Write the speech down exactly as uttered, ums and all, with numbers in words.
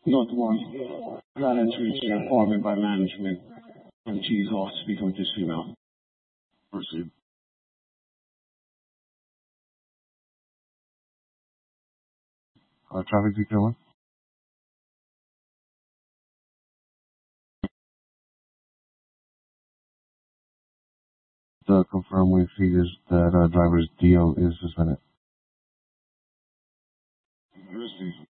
Not one. Ran into an apartment by management and she's off speaking with this female. Proceed. Uh, traffic detail. To confirm with figures that uh, driver's deal is suspended. Proceed.